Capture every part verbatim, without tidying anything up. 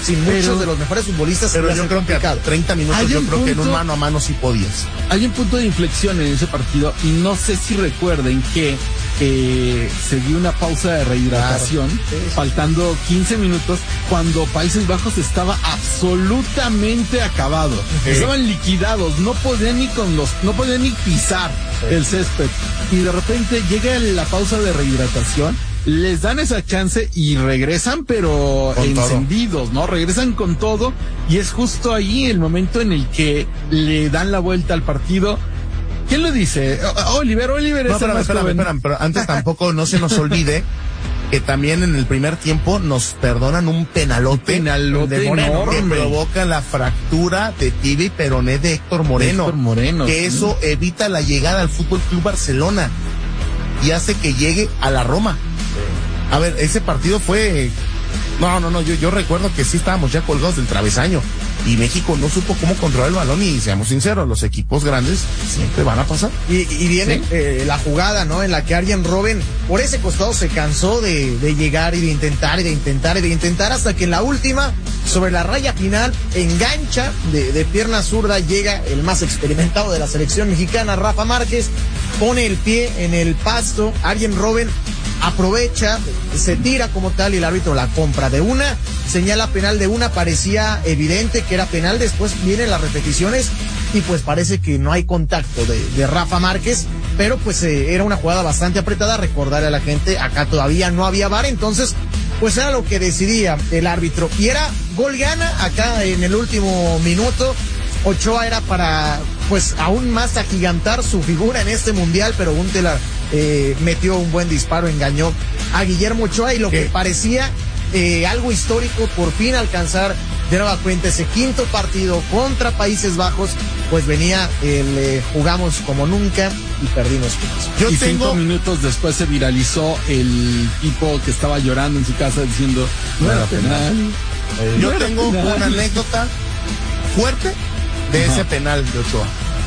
sin pero, muchos de los mejores futbolistas. Pero yo creo complicado. que a treinta minutos yo creo punto, que en un mano a mano sí podías. Hay un punto de inflexión en ese partido y no sé si recuerden que eh, se dio una pausa de rehidratación, claro, sí, sí. faltando quince minutos, cuando Países Bajos estaba absolutamente acabado. Sí. Estaban liquidados, no podían ni con los, no podían ni pisar sí. el césped. Y de repente llega la pausa de rehidratación, les dan esa chance y regresan, pero con encendidos, todo. ¿no? Regresan con todo, y es justo ahí el momento en el que le dan la vuelta al partido. ¿Quién lo dice? Oliver, Oliver no, es el espérame, más espérame, joven. espérame, pero antes tampoco no se nos olvide que también en el primer tiempo nos perdonan un penalote, un penalote de Moreno, enorme. que provoca la fractura de tibia y peroné de Héctor Moreno, Héctor Moreno que sí. eso evita la llegada al Fútbol Club Barcelona y hace que llegue a la Roma. A ver, ese partido fue... No, no, no, yo, yo recuerdo que sí estábamos ya colgados del travesaño y México no supo cómo controlar el balón, y seamos sinceros, los equipos grandes siempre van a pasar. Y, y viene ¿Sí? eh, la jugada, ¿no? En la que Arjen Robben por ese costado se cansó de, de llegar y de intentar y de intentar y de intentar hasta que en la última, sobre la raya final, engancha de, de pierna zurda, llega el más experimentado de la selección mexicana, Rafa Márquez, pone el pie en el pasto, Arjen Robben aprovecha, se tira como tal y el árbitro la compra de una, señala penal de una, parecía evidente que era penal, después vienen las repeticiones y pues parece que no hay contacto de, de Rafa Márquez, pero pues eh, era una jugada bastante apretada, recordarle a la gente, acá todavía no había V A R, entonces pues era lo que decidía el árbitro, y era gol gana acá en el último minuto. Ochoa era para pues aún más agigantar su figura en este mundial, pero Huntelaar eh, metió un buen disparo, engañó a Guillermo Ochoa, y lo ¿Qué? que parecía eh, algo histórico, por fin alcanzar de nueva cuenta ese quinto partido contra Países Bajos, pues venía el eh, jugamos como nunca y perdimos. Yo y tengo... cinco minutos después se viralizó el tipo que estaba llorando en su casa diciendo no era penal. Eh, Yo no tengo penal. una anécdota fuerte de Ajá. ese penal de Ochoa.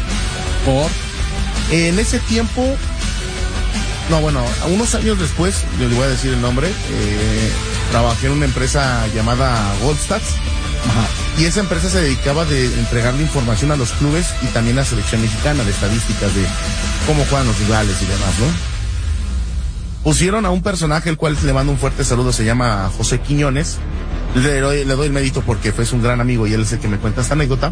¿Por? En ese tiempo, no, bueno, unos años después, yo le voy a decir el nombre, eh, trabajé en una empresa llamada Goldstats. Ajá. Y esa empresa se dedicaba de entregarle información a los clubes y también a la selección mexicana, de estadísticas de cómo juegan los rivales y demás, ¿no? Pusieron a un personaje, el cual le mando un fuerte saludo, se llama José Quiñones. Le doy, le doy el mérito porque fue un gran amigo y él es el que me cuenta esta anécdota.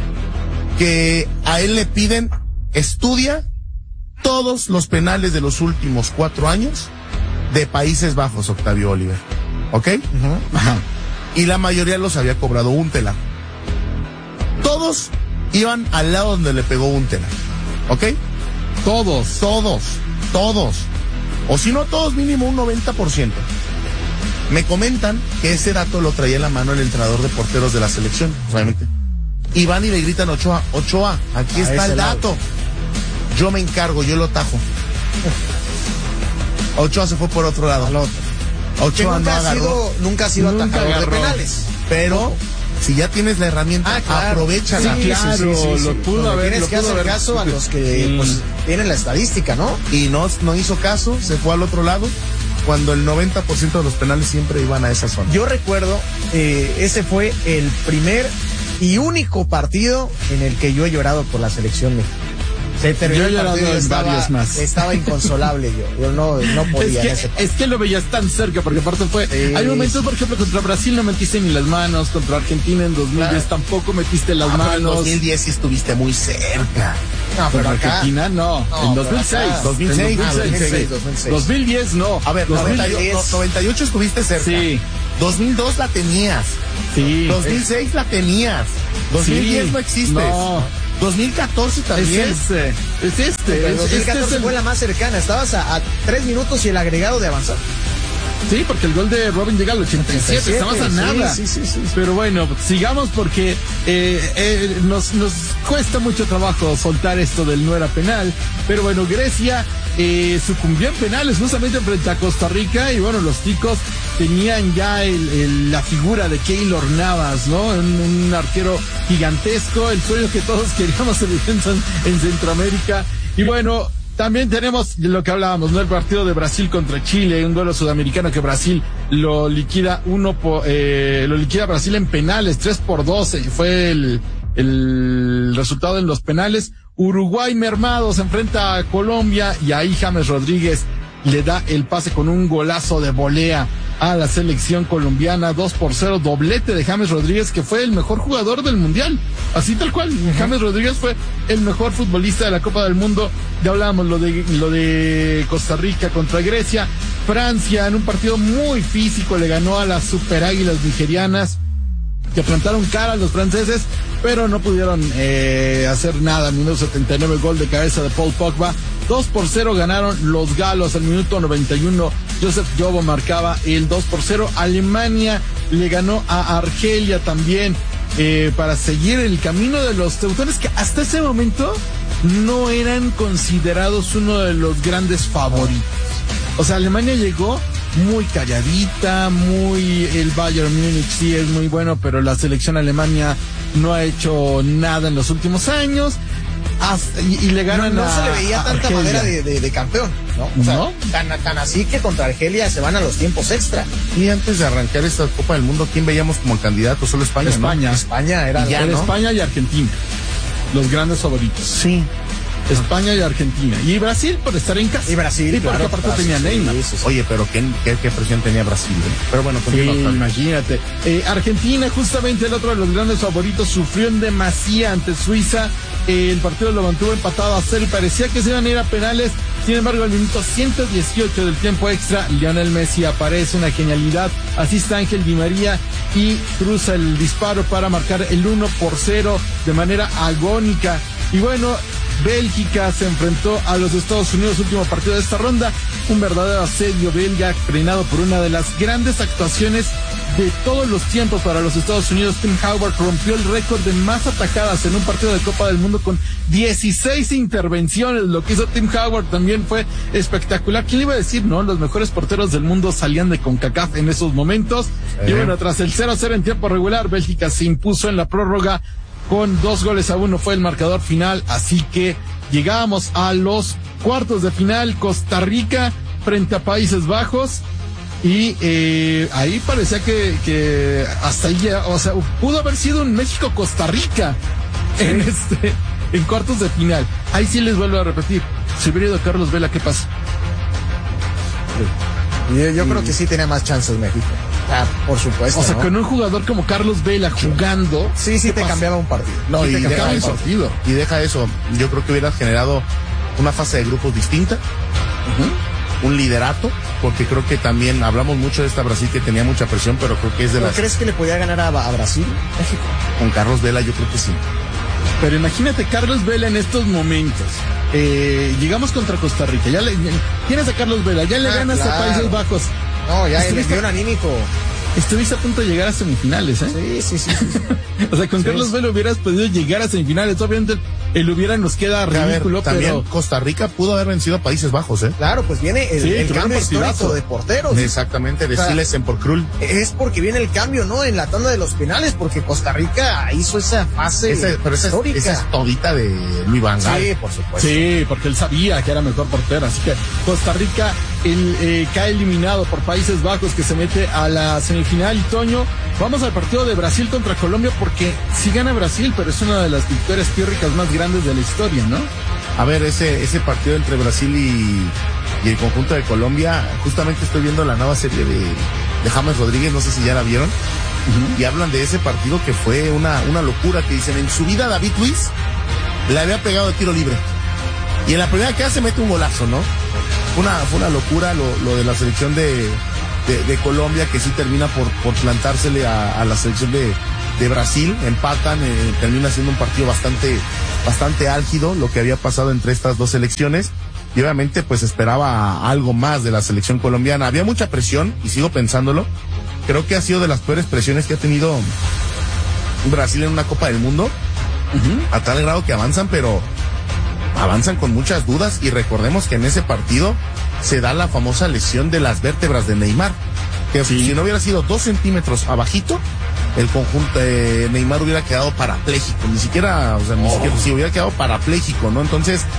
Que a él le piden, estudia todos los penales de los últimos cuatro años de Países Bajos, Octavio Oliver. ¿Ok? Uh-huh. Ajá. Y la mayoría los había cobrado Huntelaar. Todos iban al lado donde le pegó Huntelaar. ¿Ok? Todos. Todos. Todos. O si no todos, mínimo un noventa por ciento. Me comentan que ese dato lo traía en la mano el entrenador de porteros de la selección, obviamente. Y van y le gritan a Ochoa, Ochoa, aquí a está el dato. Lado. Yo me encargo, yo lo tajo. Ochoa se fue por otro lado. Al otro. Ochoa nunca, no ha sido, nunca ha sido atacador de penales. Pero si ya tienes la herramienta, ah, claro. aprovechala. Sí, claro, sí, sí, sí, lo sí. pudo haber. Tienes lo que pudo hacer haber. caso a los que mm. pues, tienen la estadística, ¿no? Y no, no hizo caso, se fue al otro lado, cuando el noventa por ciento de los penales siempre iban a esa zona. Yo recuerdo, eh, ese fue el primer y único partido en el que yo he llorado por la selección mexicana. Se terminó el partido, estaba, varios más. Estaba inconsolable yo, yo no, no podía. Es que, es que lo veías tan cerca, porque aparte fue, sí, hay momentos, por ejemplo, contra Brasil no metiste ni las manos, contra Argentina en dos mil diez claro. tampoco metiste las ah, manos. En dos mil diez sí estuviste muy cerca. No, pero acá, Argentina no, no en dos mil seis. dos mil seis, en dos mil seis, dos mil seis. dos mil diez no. A ver, noventa y ocho, noventa y ocho estuviste cerca. Sí. dos mil dos la tenías. Sí. dos mil seis es. la tenías. dos mil diez sí. no existes. No. dos mil catorce también. Es este. Es este. Es, dos mil catorce este es fue el... la más cercana. Estabas a, a tres minutos y el agregado de avanzar. Sí, porque el gol de Robben llega al ochenta y siete, estabas a nada. Sí, sí, sí, sí. Pero bueno, sigamos porque eh, eh, nos, nos cuesta mucho trabajo soltar esto del no era penal. Pero bueno, Grecia eh, sucumbió en penales justamente frente a Costa Rica y bueno, los ticos tenían ya el, el, la figura de Keylor Navas, ¿no? Un, un arquero gigantesco, el sueño que todos queríamos en, en Centroamérica. Y bueno, también tenemos lo que hablábamos, ¿no? El partido de Brasil contra Chile, un duelo sudamericano que Brasil lo liquida uno por, eh, lo liquida Brasil en penales, tres por dos, eh, fue el, el resultado en los penales. Uruguay mermado se enfrenta a Colombia y ahí James Rodríguez le da el pase con un golazo de volea a la selección colombiana, dos por cero, doblete de James Rodríguez, que fue el mejor jugador del mundial, así tal cual. Uh-huh. James Rodríguez fue el mejor futbolista de la Copa del Mundo. Ya hablábamos lo de lo de Costa Rica contra Grecia. Francia, en un partido muy físico, le ganó a las super águilas nigerianas, que plantaron cara a los franceses, pero no pudieron eh, hacer nada. Minuto setenta y nueve, gol de cabeza de Paul Pogba. dos por cero ganaron los galos. Al minuto noventa y uno, Joseph Yobo marcaba el dos por cero. Alemania le ganó a Argelia también, eh, para seguir el camino de los teutones, que hasta ese momento no eran considerados uno de los grandes favoritos. O sea, Alemania llegó muy calladita, muy, el Bayern Múnich sí es muy bueno, pero la selección Alemania no ha hecho nada en los últimos años. Hasta, y, y le ganan no, no a, se le veía tanta Argelia. manera de, de, de campeón, ¿no? O sea, ¿no? Tan, tan así que contra Argelia se van a los tiempos extra. Y antes de arrancar esta Copa del Mundo, ¿quién veíamos como candidato? Solo España, España. ¿no? España era, Ya, ¿no? España y Argentina, los grandes favoritos. Sí. España y Argentina. Y Brasil por estar en casa. Y Brasil, sí, porque claro, aparte Brasil, tenía Neymar. sí, sí, sí. Oye, pero ¿qué, qué, qué presión tenía Brasil? ¿eh? Pero bueno, Sí, continúa. imagínate. Eh, Argentina, justamente el otro de los grandes favoritos, sufrió en demasía ante Suiza. Eh, el partido lo mantuvo empatado a cero y parecía que se iban a ir a penales. Sin embargo, al minuto ciento dieciocho del tiempo extra, Lionel Messi aparece, una genialidad. Asiste Ángel Di María y cruza el disparo para marcar el uno por cero de manera agónica. Y bueno, Bélgica se enfrentó a los Estados Unidos, último partido de esta ronda. Un verdadero asedio belga, frenado por una de las grandes actuaciones de todos los tiempos para los Estados Unidos. Tim Howard rompió el récord de más atajadas en un partido de Copa del Mundo con dieciséis intervenciones. Lo que hizo Tim Howard también fue espectacular. ¿Quién le iba a decir, no? Los mejores porteros del mundo salían de CONCACAF en esos momentos. Eh. Y bueno, tras el cero a cero en tiempo regular, Bélgica se impuso en la prórroga con dos goles a uno, fue el marcador final. Así que llegábamos a los cuartos de final. Costa Rica frente a Países Bajos. Y eh, ahí parecía que, que hasta ahí, o sea, pudo haber sido un México-Costa Rica sí. en este, en cuartos de final. Ahí sí les vuelvo a repetir, si hubiera ido Carlos Vela, ¿qué pasa? Yo, yo mm. creo que sí tenía más chances México. Ah, por supuesto. O sea, ¿no? con un jugador como Carlos Vela jugando. Sí, sí te pasa? cambiaba un partido. No, sí y, te deja eso, partido. y deja eso. Yo creo que hubiera generado una fase de grupos distinta. Uh-huh. Un liderato, porque creo que también hablamos mucho de esta Brasil que tenía mucha presión, pero creo que es de ¿Pero las... crees que le podía ganar a, a Brasil, México? Con Carlos Vela yo creo que sí. Pero imagínate Carlos Vela en estos momentos. Eh, llegamos contra Costa Rica, ya le, tienes a Carlos Vela, ya le ah, ganas claro. a Países Bajos. No, ya el envión anímico. Estuviste a punto de llegar a semifinales, ¿eh? Sí, sí, sí. sí. O sea, con sí. Carlos Vela hubieras podido llegar a semifinales. Obviamente el hubiera nos queda ridículo, ver, también pero... Costa Rica pudo haber vencido a Países Bajos, ¿eh? Claro, pues viene el, sí, el cambio histórico de porteros. Exactamente, de o sea, Silesen por Krul. Es porque viene el cambio, ¿no? En la tanda de los penales, porque Costa Rica hizo esa fase esa, pero esa, histórica. Esa es todita de Luis Van Gaal. Sí, por supuesto. Sí, porque él sabía que era mejor portero. Así que Costa Rica el, eh, cae eliminado por Países Bajos, que se mete a la semifinal. Y Toño, vamos al partido de Brasil contra Colombia, porque sí gana Brasil, pero es una de las victorias pírricas más grandes de la historia, ¿no? A ver, ese ese partido entre Brasil y, y el conjunto de Colombia, justamente estoy viendo la nueva serie de, de James Rodríguez, no sé si ya la vieron, uh-huh. y hablan de ese partido que fue una, una locura, que dicen, en su vida David Luiz le había pegado de tiro libre, y en la primera que hace mete un golazo, ¿no? Fue una, fue una locura lo, lo de la selección de, de, de Colombia, que sí termina por, por plantársele a, a la selección de, de Brasil, empatan, eh, termina siendo un partido bastante, bastante álgido, lo que había pasado entre estas dos selecciones, y obviamente pues esperaba algo más de la selección colombiana. Había mucha presión, y sigo pensándolo, creo que ha sido de las peores presiones que ha tenido Brasil en una Copa del Mundo, uh-huh. a tal grado que avanzan, pero avanzan con muchas dudas, y recordemos que en ese partido se da la famosa lesión de las vértebras de Neymar, que sí. si no hubiera sido dos centímetros abajito, el conjunto de Neymar hubiera quedado parapléjico, ni siquiera, o sea, ni oh. siquiera, si hubiera quedado parapléjico, ¿no? Entonces,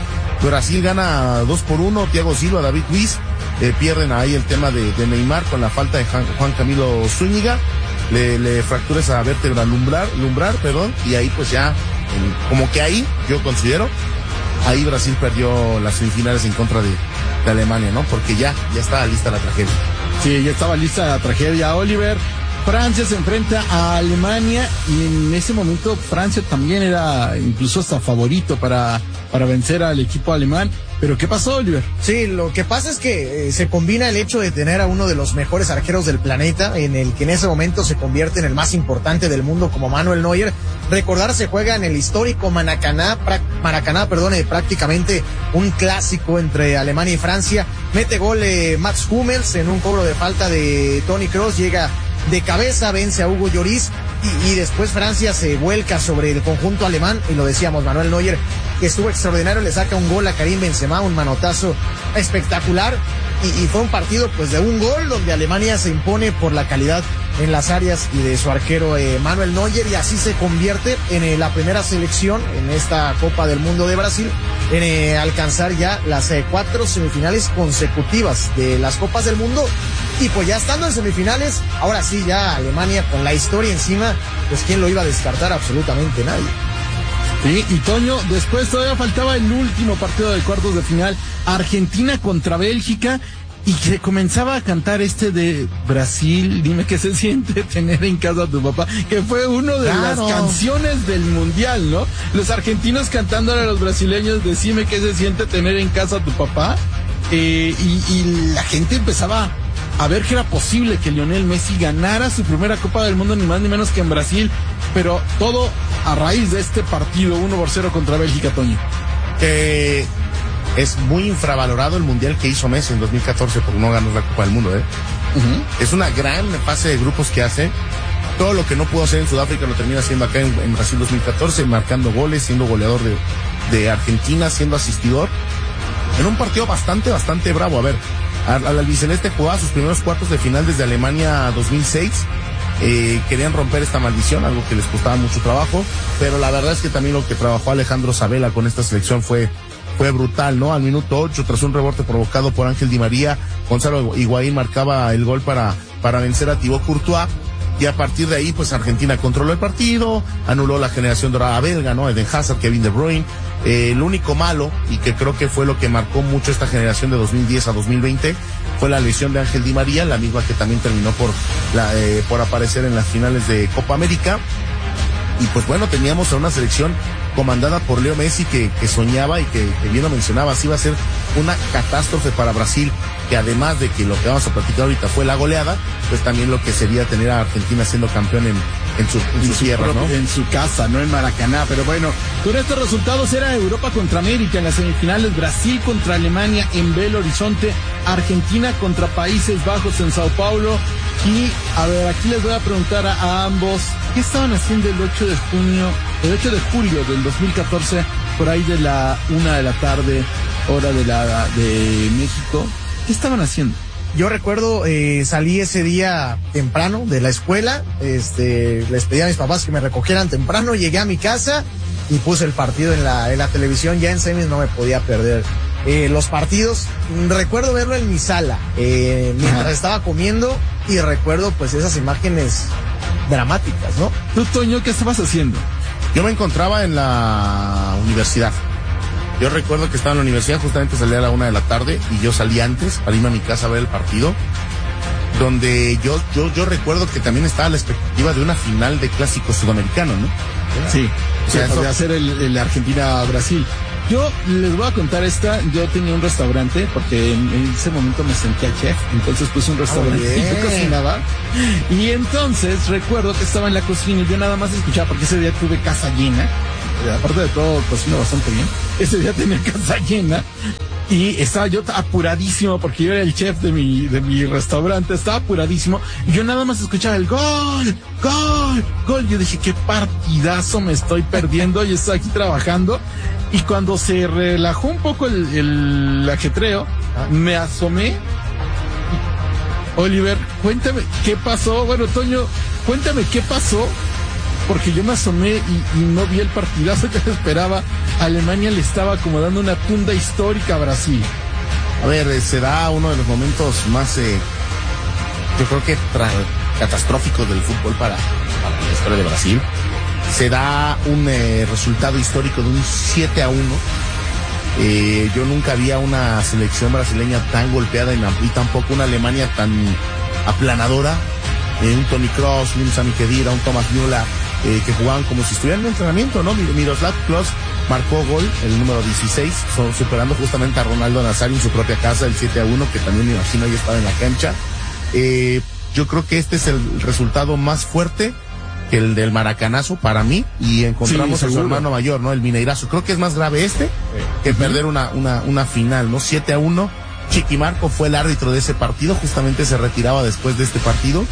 Brasil gana dos por uno, Thiago Silva, David Luiz, eh, pierden ahí el tema de, de Neymar con la falta de Juan, Juan Camilo Zúñiga, le, le fractura esa vértebra lumbar, lumbar, perdón, y ahí pues ya, en, como que ahí, yo considero, ahí Brasil perdió las semifinales en contra de, de Alemania, ¿no? Porque ya, ya estaba lista la tragedia. Sí, ya estaba lista la tragedia, Oliver. Francia se enfrenta a Alemania y en ese momento Francia también era incluso hasta favorito para, para vencer al equipo alemán. ¿Pero qué pasó, Oliver? Sí, lo que pasa es que eh, se combina el hecho de tener a uno de los mejores arqueros del planeta, en el que en ese momento se convierte en el más importante del mundo como Manuel Neuer. Recordar, se juega en el histórico Maracaná, pra, Maracaná, perdón, eh, prácticamente un clásico entre Alemania y Francia. Mete gol eh, Mats Hummels en un cobro de falta de Toni Kroos, llega de cabeza, vence a Hugo Lloris y, y después Francia se vuelca sobre el conjunto alemán y lo decíamos, Manuel Neuer, que estuvo extraordinario, le saca un gol a Karim Benzema, un manotazo espectacular y, y fue un partido pues de un gol donde Alemania se impone por la calidad en las áreas y de su arquero eh, Manuel Neuer, y así se convierte en eh, la primera selección en esta Copa del Mundo de Brasil en eh, alcanzar ya las eh, cuatro semifinales consecutivas de las Copas del Mundo. Y pues ya estando en semifinales, ahora sí ya Alemania con la historia encima, pues quién lo iba a descartar, absolutamente nadie. Sí, y Toño, después todavía faltaba el último partido de cuartos de final, Argentina contra Bélgica, y se comenzaba a cantar este de Brasil, dime qué se siente tener en casa a tu papá, que fue uno de Claro. las canciones del mundial, ¿no? Los argentinos cantándole a los brasileños, decime qué se siente tener en casa a tu papá, eh, y, y la gente empezaba a ver que era posible que Lionel Messi ganara su primera Copa del Mundo, ni más ni menos que en Brasil, pero todo a raíz de este partido uno por cero contra Bélgica, Toño. Que es muy infravalorado el mundial que hizo Messi en dos mil catorce porque no ganó la Copa del Mundo, ¿eh? Uh-huh. Es una gran fase de grupos que hace. Todo lo que no pudo hacer en Sudáfrica lo termina haciendo acá en, en Brasil dos mil catorce, marcando goles, siendo goleador de, de Argentina, siendo asistidor. En un partido bastante, bastante bravo. A ver, al, al albiceleste jugaba sus primeros cuartos de final desde Alemania dos mil seis. Eh, querían romper esta maldición, algo que les costaba mucho trabajo, pero la verdad es que también lo que trabajó Alejandro Sabella con esta selección fue fue brutal, ¿no? Al minuto ocho, tras un rebote provocado por Ángel Di María, Gonzalo Higuaín marcaba el gol para, para vencer a Thibaut Courtois, y a partir de ahí, pues Argentina controló el partido, anuló la generación dorada belga, ¿no? Eden Hazard, Kevin De Bruyne. Eh, el único malo, y que creo que fue lo que marcó mucho esta generación de dos mil diez a dos mil veinte, fue la lesión de Ángel Di María, la misma que también terminó por, la, eh, por aparecer en las finales de Copa América. Y pues bueno, teníamos a una selección comandada por Leo Messi que, que soñaba y que, que bien lo mencionabas, iba a ser una catástrofe para Brasil, que además de que lo que vamos a platicar ahorita fue la goleada, pues también lo que sería tener a Argentina siendo campeón en, en su, en en su su tierra, propio- ¿no? En su casa, no en Maracaná. Pero bueno, con estos resultados era Europa contra América en las semifinales, Brasil contra Alemania en Belo Horizonte, Argentina contra Países Bajos en Sao Paulo. Y a ver, aquí les voy a preguntar a, a ambos, ¿qué estaban haciendo el ocho de junio, el ocho de julio del dos mil catorce, por ahí de la una de la tarde, hora de la de México? ¿Qué estaban haciendo? Yo recuerdo, eh, salí ese día temprano de la escuela, este, les pedí a mis papás que me recogieran temprano, llegué a mi casa y puse el partido en la, en la televisión, ya en semis no me podía perder eh, los partidos. Recuerdo verlo en mi sala, eh, mientras Ajá. estaba comiendo, y recuerdo pues esas imágenes dramáticas, ¿no? ¿Tú, Toño, qué estabas haciendo? Yo me encontraba en la universidad. Yo recuerdo que estaba en la universidad, justamente salía a la una de la tarde y yo salí antes para irme a mi casa a ver el partido, donde yo, yo, yo recuerdo que también estaba la expectativa de una final de clásico sudamericano, ¿no? Sí, O sea, sí, podría eso- ser el, el Argentina-Brasil. Yo les voy a contar esta, yo tenía un restaurante, porque en, en ese momento me sentía chef, entonces puse un restaurante y bien. yo cocinaba. Y entonces recuerdo que estaba en la cocina y yo nada más escuchaba, porque ese día tuve casa llena, eh, aparte de todo cocino bastante bien, ese día tenía casa llena. Y estaba yo apuradísimo porque yo era el chef de mi, de mi restaurante, estaba apuradísimo. Y yo nada más escuchaba el gol, gol, gol. Yo dije, qué partidazo me estoy perdiendo y estoy aquí trabajando. Y cuando se relajó un poco el, el ajetreo, me asomé. Oliver, cuéntame qué pasó. Bueno, Toño, cuéntame qué pasó. Porque yo me asomé y, y no vi el partidazo que esperaba. Alemania le estaba como dando una tunda histórica a Brasil. A ver, eh, se da uno de los momentos más, eh, yo creo que tra- catastróficos del fútbol para, para la historia de Brasil. Se da un eh, resultado histórico de un siete a uno. Eh, yo nunca vi a una selección brasileña tan golpeada en la, y tampoco una Alemania tan aplanadora. Eh, un Toni Kroos, un Sami Khedira, un Thomas Müller, eh, que jugaban como si estuvieran en entrenamiento, ¿no? Miroslav Klose marcó gol, el número dieciséis, son, superando justamente a Ronaldo Nazario en su propia casa, el siete a uno, que también me imagino ya estaba en la cancha. Eh, yo creo que este es el resultado más fuerte que el del Maracanazo para mí, y encontramos sí, a su hermano mayor, ¿no? El Mineirazo. Creo que es más grave este que uh-huh. perder una, una, una final, ¿no? siete a uno. Chiqui Marco fue el árbitro de ese partido, justamente se retiraba después de este partido.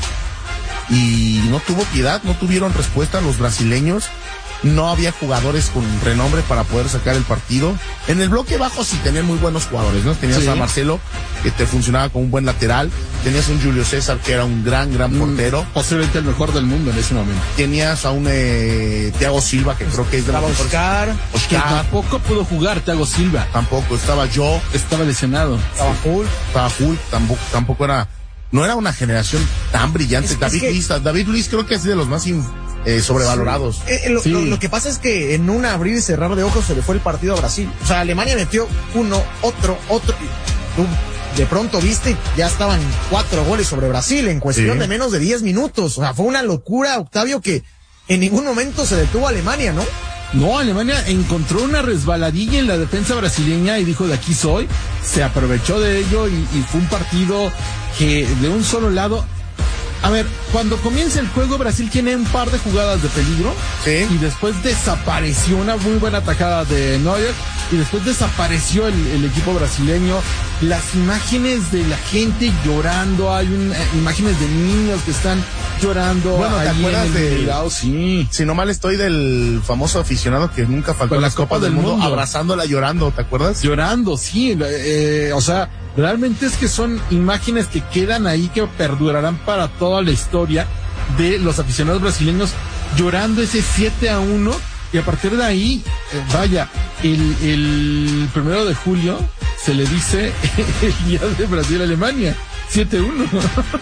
Y no tuvo piedad, no tuvieron respuesta los brasileños. No había jugadores con renombre para poder sacar el partido. En el bloque bajo sí tenían muy buenos jugadores, ¿no? Tenías sí. a Marcelo, que te funcionaba como un buen lateral. Tenías a un Julio César, que era un gran, gran portero. Mm, posiblemente el mejor del mundo en ese momento. Tenías a un eh, Thiago Silva, que creo que es de los mejores. Oscar. Oscar. Que tampoco pudo jugar Thiago Silva. Tampoco, estaba yo. Estaba lesionado. Estaba Hulk. Estaba Hulk, tampoco, tampoco era... No era una generación tan brillante. Es, David es que... Luiz, David Luiz creo que es de los más... In... Eh, sobrevalorados. Sí. Eh, lo, sí. lo, lo que pasa es que en un abrir y cerrar de ojos se le fue el partido a Brasil. O sea, Alemania metió uno, otro, otro. Tú de pronto viste, ya estaban cuatro goles sobre Brasil en cuestión sí. de menos de diez minutos. O sea, fue una locura, Octavio, que en ningún momento se detuvo a Alemania, ¿no? No, Alemania encontró una resbaladilla en la defensa brasileña y dijo, de aquí soy. Se aprovechó de ello y, y fue un partido que de un solo lado... A ver, cuando comienza el juego, Brasil tiene un par de jugadas de peligro. Sí. Y después desapareció una muy buena atajada de Neuer. Y después desapareció el, el equipo brasileño. Las imágenes de la gente llorando. Hay un, eh, imágenes de niños que están llorando. Bueno, ¿te acuerdas del... Sí. Si no mal estoy, del famoso aficionado que nunca faltó en las Copas del mundo, mundo, abrazándola, llorando, ¿te acuerdas? Llorando, sí. Eh, o sea... Realmente es que son imágenes que quedan ahí, que perdurarán para toda la historia de los aficionados brasileños llorando ese siete a uno, y a partir de ahí, eh, vaya, el, el primero de julio se le dice el día de Brasil-Alemania, siete a uno.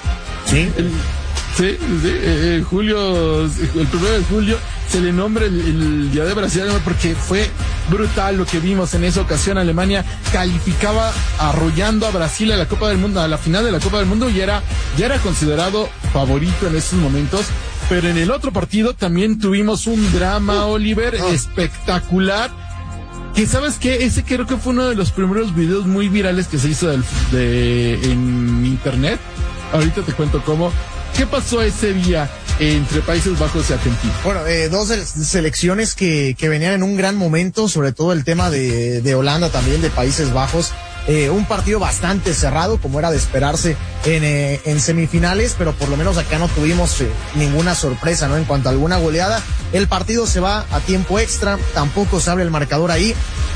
Sí. El, sí, sí, eh, julio, el primero de julio se le nombra el, el día de Brasil, porque fue brutal lo que vimos en esa ocasión. Alemania calificaba arrollando a Brasil a la Copa del Mundo, a la final de la Copa del Mundo, y era, ya era considerado favorito en esos momentos. Pero en el otro partido también tuvimos un drama, Oliver, oh. espectacular. Que sabes qué, ese creo que fue uno de los primeros videos muy virales que se hizo del, de, en internet. Ahorita te cuento cómo. ¿Qué pasó ese día entre Países Bajos y Argentina? Bueno, eh, dos selecciones que, que venían en un gran momento, sobre todo el tema de, de Holanda, también de Países Bajos. Eh, un partido bastante cerrado, como era de esperarse en, eh, en semifinales, pero por lo menos acá no tuvimos eh, ninguna sorpresa, ¿no? En cuanto a alguna goleada, el partido se va a tiempo extra, tampoco se abre el marcador ahí.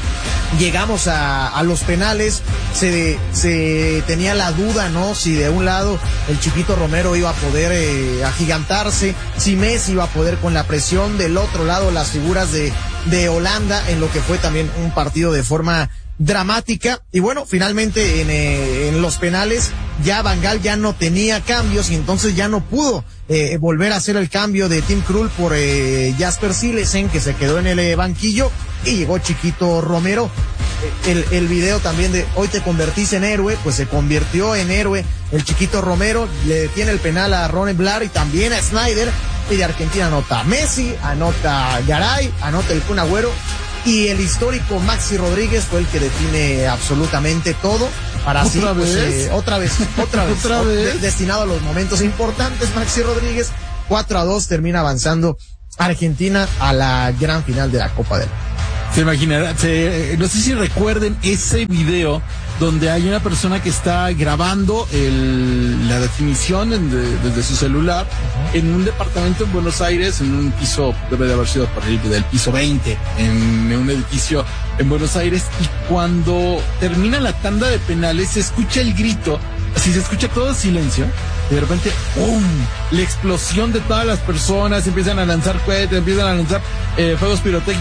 Llegamos a, a los penales, se, se tenía la duda, ¿no? Si de un lado el Chiquito Romero iba a poder eh, agigantarse, si Messi iba a poder con la presión, del otro lado las figuras de, de Holanda, en lo que fue también un partido de forma dramática. Y bueno, finalmente en, eh, en los penales ya Van Gaal ya no tenía cambios y entonces ya no pudo eh, volver a hacer el cambio de Tim Krul por eh, Jasper Cillessen, que se quedó en el eh, banquillo, y llegó Chiquito Romero. El, el video también de hoy te convertís en héroe, pues se convirtió en héroe el Chiquito Romero, le detiene el penal a Ron Blair y también a Snyder, y de Argentina anota Messi, anota Garay, anota el Kun Agüero, y el histórico Maxi Rodríguez fue el que define absolutamente todo. Para así, ¿Otra pues, vez? Eh, otra vez, otra vez, ¿Otra vez? De, destinado a los momentos importantes, Maxi Rodríguez, cuatro a dos termina avanzando Argentina a la gran final de la Copa del Mundo. Se imaginará, se, no sé si recuerden ese video donde hay una persona que está grabando el, la definición en de, desde su celular uh-huh. en un departamento en Buenos Aires, en un piso, debe de haber sido por el del piso veinte, en, en un edificio en Buenos Aires, y cuando termina la tanda de penales se escucha el grito, así se escucha todo silencio, y de repente ¡pum! La explosión de todas las personas, empiezan a lanzar cohetes, empiezan a lanzar eh, fuegos pirotécnicos.